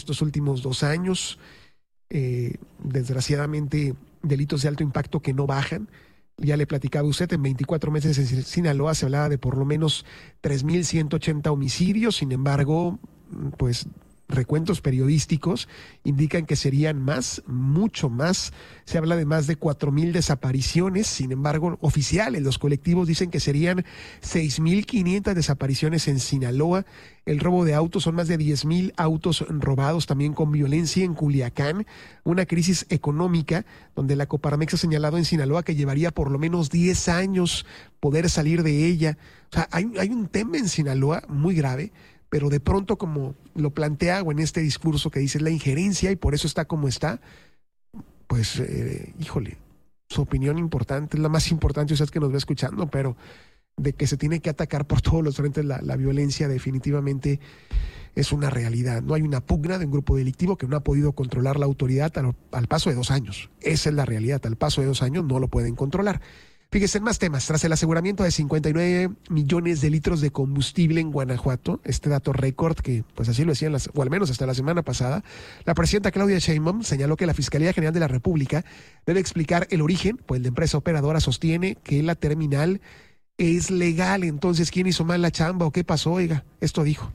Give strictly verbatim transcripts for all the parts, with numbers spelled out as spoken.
estos últimos dos años. Eh, desgraciadamente, delitos de alto impacto que no bajan. Ya le platicaba usted, en veinticuatro meses en Sinaloa se hablaba de por lo menos tres mil ciento ochenta homicidios. Sin embargo, pues recuentos periodísticos indican que serían más, mucho más. Se habla de más de cuatro mil desapariciones. Sin embargo, oficiales, los colectivos dicen que serían seis mil quinientas desapariciones en Sinaloa. El robo de autos, son más de diez mil autos robados, también con violencia en Culiacán. Una crisis económica donde la Coparmex ha señalado en Sinaloa que llevaría por lo menos diez años poder salir de ella. O sea, hay, hay un tema en Sinaloa muy grave, pero de pronto, como lo plantea o en este discurso que dice la injerencia y por eso está como está, pues, eh, híjole, su opinión importante, es la más importante, usted que nos va escuchando, pero de que se tiene que atacar por todos los frentes la, la violencia definitivamente es una realidad. No hay una pugna de un grupo delictivo que no ha podido controlar la autoridad al, al paso de dos años. Esa es la realidad, al paso de dos años no lo pueden controlar. Fíjese en más temas. Tras el aseguramiento de cincuenta y nueve millones de litros de combustible en Guanajuato, este dato récord que pues así lo decían, las, o al menos hasta la semana pasada, la presidenta Claudia Sheinbaum señaló que la Fiscalía General de la República debe explicar el origen, pues la empresa operadora sostiene que la terminal es legal. Entonces, ¿quién hizo mal la chamba o qué pasó? Oiga, esto dijo.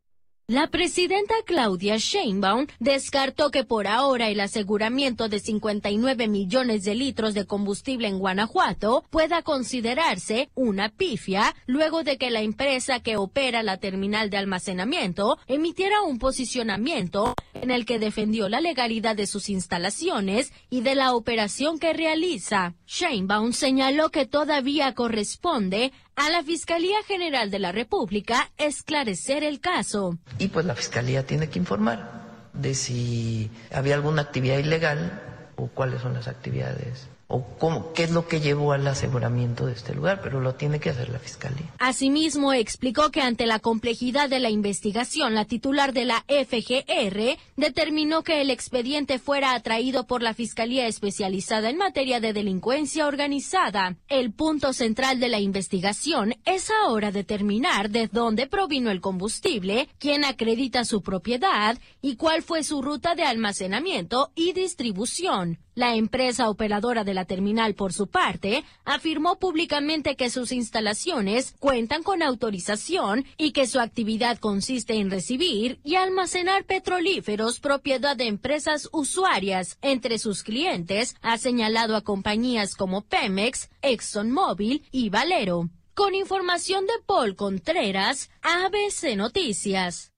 La presidenta Claudia Sheinbaum descartó que por ahora el aseguramiento de cincuenta y nueve millones de litros de combustible en Guanajuato pueda considerarse una pifia luego de que la empresa que opera la terminal de almacenamiento emitiera un posicionamiento en el que defendió la legalidad de sus instalaciones y de la operación que realiza. Sheinbaum señaló que todavía corresponde a la Fiscalía General de la República esclarecer el caso. Y pues la Fiscalía tiene que informar de si había alguna actividad ilegal o cuáles son las actividades o cómo, qué es lo que llevó al aseguramiento de este lugar, pero lo tiene que hacer la Fiscalía. Asimismo, explicó que ante la complejidad de la investigación, la titular de la F G R determinó que el expediente fuera atraído por la Fiscalía Especializada en Materia de Delincuencia Organizada. El punto central de la investigación es ahora determinar de dónde provino el combustible, quién acredita su propiedad y cuál fue su ruta de almacenamiento y distribución. La empresa operadora de la terminal, por su parte, afirmó públicamente que sus instalaciones cuentan con autorización y que su actividad consiste en recibir y almacenar petrolíferos propiedad de empresas usuarias. Entre sus clientes ha señalado a compañías como Pemex, ExxonMobil y Valero. Con información de Paul Contreras, A B C Noticias.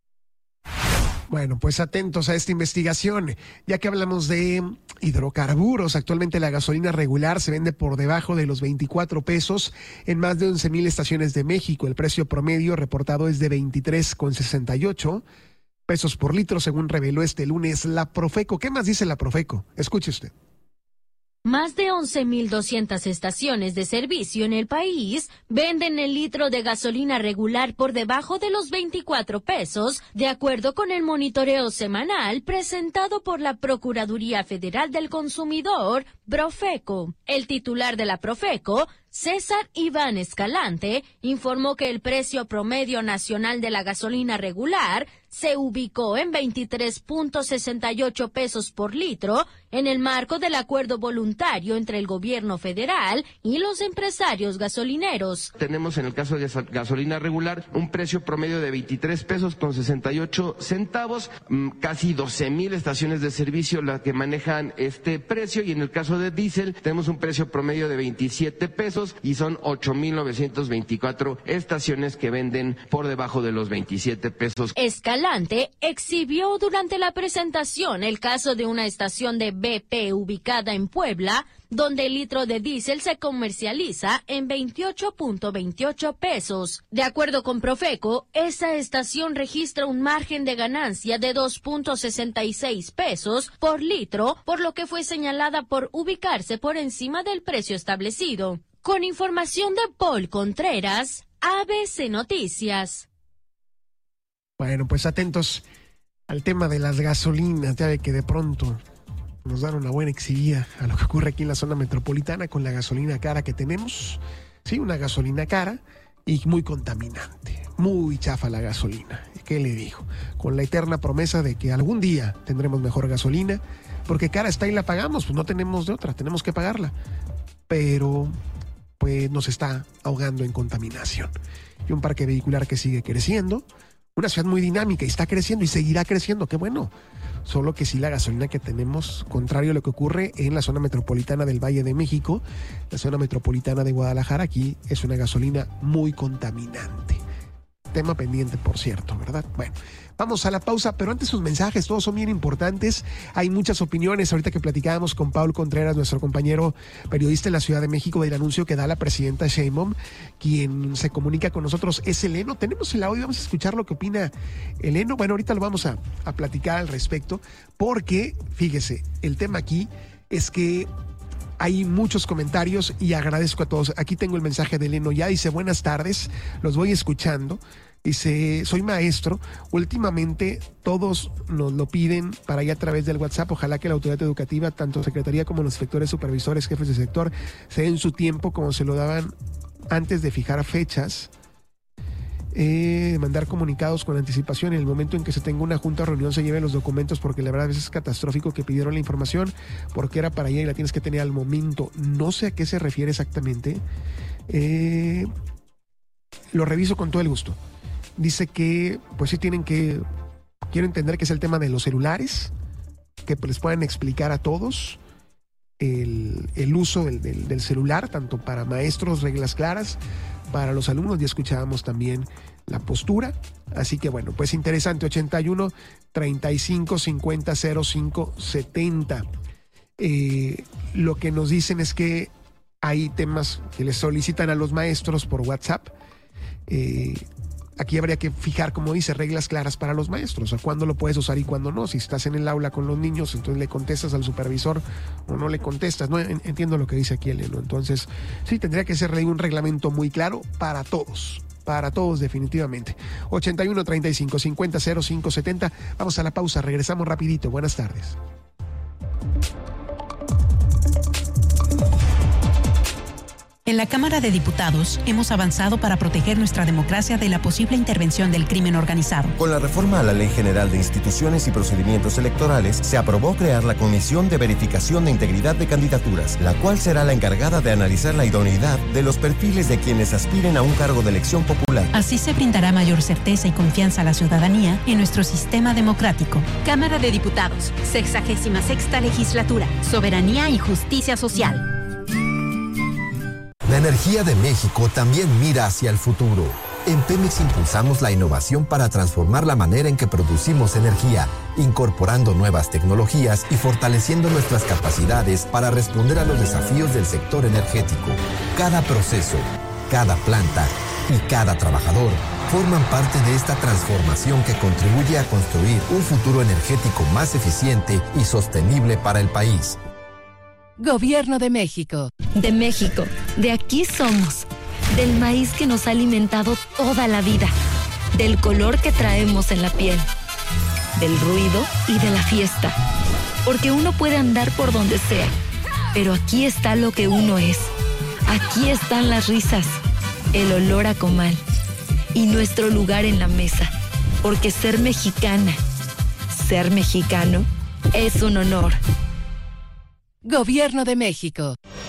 Bueno, pues atentos a esta investigación, ya que hablamos de hidrocarburos. Actualmente la gasolina regular se vende por debajo de los veinticuatro pesos en más de once mil estaciones de México. El precio promedio reportado es de veintitrés con sesenta y ocho pesos por litro, según reveló este lunes la Profeco. ¿Qué más dice la Profeco? Escuche usted. Más de once mil doscientas estaciones de servicio en el país venden el litro de gasolina regular por debajo de los veinticuatro pesos, de acuerdo con el monitoreo semanal presentado por la Procuraduría Federal del Consumidor, Profeco. El titular de la Profeco, César Iván Escalante, informó que el precio promedio nacional de la gasolina regular se ubicó en veintitrés punto sesenta y ocho pesos por litro en el marco del acuerdo voluntario entre el gobierno federal y los empresarios gasolineros. Tenemos en el caso de gasolina regular un precio promedio de veintitrés pesos con sesenta y ocho centavos, casi doce mil estaciones de servicio las que manejan este precio, y en el caso de diésel tenemos un precio promedio de veintisiete pesos y son ocho mil novecientos veinticuatro estaciones que venden por debajo de los veintisiete pesos. Escalante exhibió durante la presentación el caso de una estación de B P ubicada en Puebla, donde el litro de diésel se comercializa en veintiocho punto veintiocho pesos. De acuerdo con Profeco, esa estación registra un margen de ganancia de dos punto sesenta y seis pesos por litro, por lo que fue señalada por ubicarse por encima del precio establecido. Con información de Paul Contreras, A B C Noticias. Bueno, pues atentos al tema de las gasolinas, ya ve que de pronto nos dan una buena exhibida a lo que ocurre aquí en la zona metropolitana con la gasolina cara que tenemos. Sí, una gasolina cara y muy contaminante, muy chafa la gasolina. ¿qué le digo? Con la eterna promesa de que algún día tendremos mejor gasolina, porque cara está y la pagamos, pues no tenemos de otra, tenemos que pagarla. Pero pues nos está ahogando en contaminación. Y un parque vehicular que sigue creciendo, una ciudad muy dinámica y está creciendo y seguirá creciendo, qué bueno. Solo que sí, la gasolina que tenemos, contrario a lo que ocurre en la zona metropolitana del Valle de México, la zona metropolitana de Guadalajara, aquí es una gasolina muy contaminante. Tema pendiente, por cierto, ¿verdad? Bueno, vamos a la pausa, pero antes sus mensajes, todos son bien importantes. Hay muchas opiniones. Ahorita que platicábamos con Paul Contreras, nuestro compañero periodista en la Ciudad de México, del anuncio que da la presidenta Sheinbaum, quien se comunica con nosotros es Eleno. Tenemos el audio, vamos a escuchar lo que opina Eleno. Bueno, ahorita lo vamos a, a platicar al respecto, porque, fíjese, el tema aquí es que hay muchos comentarios y agradezco a todos. Aquí tengo el mensaje de Eleno ya, dice: buenas tardes, los voy escuchando. Dice: soy maestro, últimamente todos nos lo piden para ir a través del WhatsApp. Ojalá que la autoridad educativa, tanto Secretaría como los inspectores, supervisores, jefes de sector, se den su tiempo como se lo daban antes de fijar fechas, eh, mandar comunicados con anticipación. En el momento en que se tenga una junta o reunión, se lleven los documentos, porque la verdad a veces es catastrófico que pidieron la información porque era para allá y la tienes que tener al momento. No sé a qué se refiere exactamente. Eh, lo reviso con todo el gusto. Dice que pues sí tienen que, quiero entender que es el tema de los celulares, que les puedan explicar a todos el, el uso del, del, del celular, tanto para maestros, reglas claras, para los alumnos. Ya escuchábamos también la postura. Así que bueno, pues interesante. Ochenta y uno, treinta y cinco, cincuenta, cero cinco, setenta. Eh, lo que nos dicen es que hay temas que les solicitan a los maestros por WhatsApp. Eh, Aquí habría que fijar, como dice, reglas claras para los maestros, o sea, cuándo lo puedes usar y cuándo no. Si estás en el aula con los niños, entonces le contestas al supervisor o no le contestas. No entiendo lo que dice aquí Eleno. Entonces, sí, tendría que ser un reglamento muy claro para todos, para todos definitivamente. ochenta y uno, treinta y cinco, cincuenta, cero cinco, setenta. Vamos a la pausa, regresamos rapidito. Buenas tardes. En la Cámara de Diputados hemos avanzado para proteger nuestra democracia de la posible intervención del crimen organizado. Con la reforma a la Ley General de Instituciones y Procedimientos Electorales, se aprobó crear la Comisión de Verificación de Integridad de Candidaturas, la cual será la encargada de analizar la idoneidad de los perfiles de quienes aspiren a un cargo de elección popular. Así se brindará mayor certeza y confianza a la ciudadanía en nuestro sistema democrático. Cámara de Diputados, sexagésima sexta legislatura, soberanía y justicia social. La energía de México también mira hacia el futuro. En Pemex impulsamos la innovación para transformar la manera en que producimos energía, incorporando nuevas tecnologías y fortaleciendo nuestras capacidades para responder a los desafíos del sector energético. Cada proceso, cada planta y cada trabajador forman parte de esta transformación que contribuye a construir un futuro energético más eficiente y sostenible para el país. Gobierno de México. De México, de aquí somos. Del maíz que nos ha alimentado toda la vida. Del color que traemos en la piel. Del ruido y de la fiesta. Porque uno puede andar por donde sea, pero aquí está lo que uno es. Aquí están las risas, el olor a comal y nuestro lugar en la mesa. Porque ser mexicana, ser mexicano, es un honor. Gobierno de México.